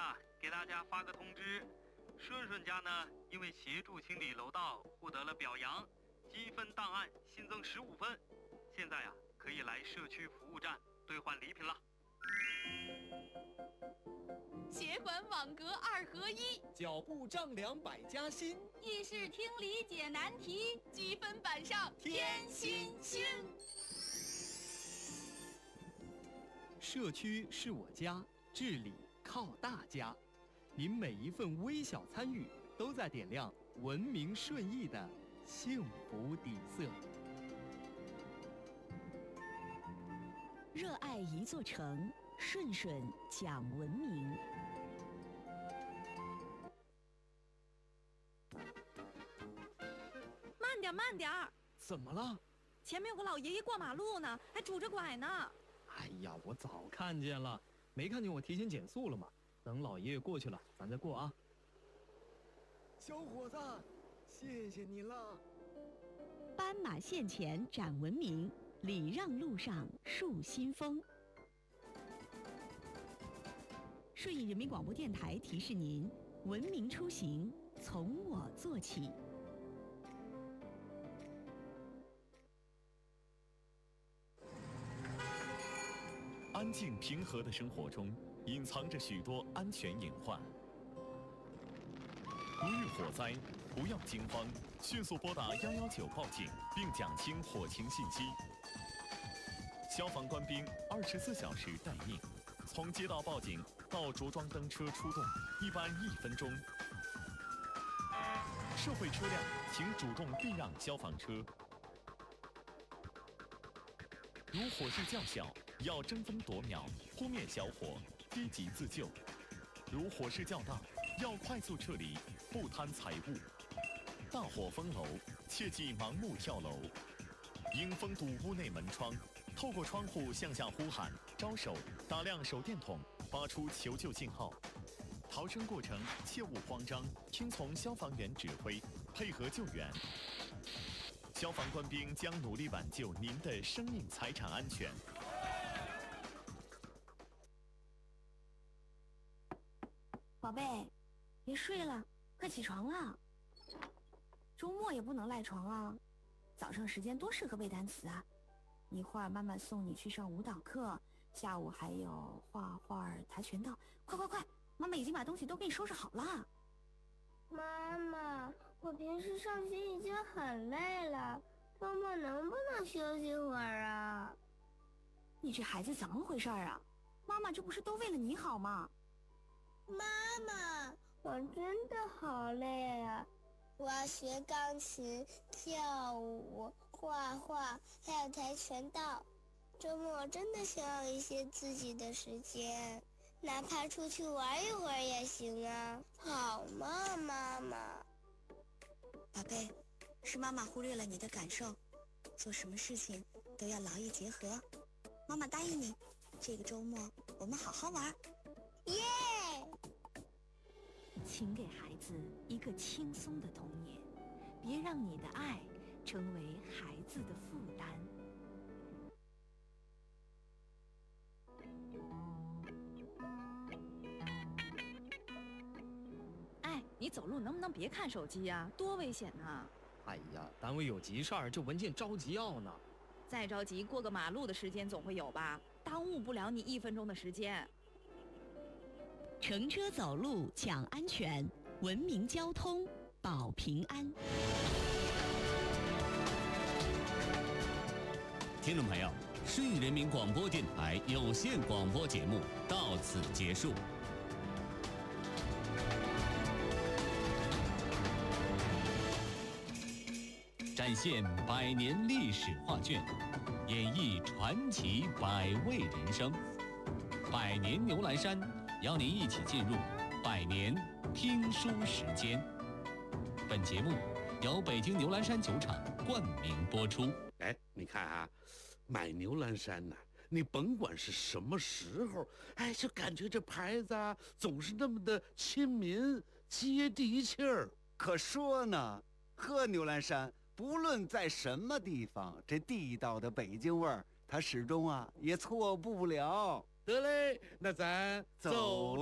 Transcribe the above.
给大家发个通知，顺顺家呢，因为协助清理楼道获得了表扬，积分档案新增15分，现在可以来社区服务站兑换礼品了。 协管网格2合1， 脚步丈量百家新， 议事听理解难题，积分板上添新星。 社区是我家，治理靠大家。您每一份微小参与，都在点亮文明顺意的幸福底色。 热爱一座城，顺顺讲文明。 慢点儿！ 怎么了？ 前面有个老爷爷过马路呢，还拄着拐呢。 哎呀，我早看见了，没看见我提前减速了吗？等老爷爷过去了，咱再过啊。小伙子，谢谢你了。 斑马线前展文明，礼让路上树新风。顺义人民广播电台提示您：文明出行从我做起。 安静平和的生活中，隐藏着许多安全隐患。如遇火灾，不要惊慌，迅速拨打119报警，并讲清火情信息。消防官兵24小时待命，从接到报警到着装登车出动，一般1分钟。社会车辆请主动避让消防车。如火势较小，要争分夺秒扑灭小火，低级自救；如火势较大，要快速撤离，不贪财物。大火封楼，切忌盲目跳楼，应封堵屋内门窗，透过窗户向下呼喊、招手，打亮手电筒，发出求救信号。逃生过程切勿慌张，听从消防员指挥，配合救援。消防官兵将努力挽救您的生命财产安全。 宝贝，别睡了，快起床了。周末也不能赖床啊，早上时间多适合背单词啊。一会儿妈妈送你去上舞蹈课，下午还有画画、跆拳道。快快快，妈妈已经把东西都给你收拾好了。 妈妈，我平时上学已经很累了，周末能不能休息会儿啊？ 你这孩子怎么回事啊？妈妈这不是都为了你好吗？ 妈妈，我真的好累啊！我要学钢琴、跳舞、画画，还有跆拳道。周末真的想要一些自己的时间，哪怕出去玩一会儿也行啊。好吗，妈妈？ 宝贝，是妈妈忽略了你的感受，做什么事情都要劳逸结合。妈妈答应你，这个周末我们好好玩。 耶！ 请给孩子一个轻松的童年，别让你的爱成为孩子的负担。 哎，你走路能不能别看手机呀？多危险呐！ 哎呀，单位有急事儿，这文件着急要呢。 再着急，过个马路的时间总会有吧？耽误不了你1分钟的时间。 乘车走路讲安全，文明交通保平安。 听众朋友，顺义人民广播电台有线广播节目到此结束。展现100年历史画卷，演绎传奇100味人生。100年牛栏山，邀您一起进入100年听书时间。本节目由北京牛栏山酒厂冠名播出。 哎，你看啊，买牛栏山呢，你甭管是什么时候，哎，就感觉这牌子啊，总是那么的亲民、接地气儿。 可说呢，喝牛栏山，不论在什么地方，这地道的北京味儿，它始终啊也错不了。 得嘞，那咱走。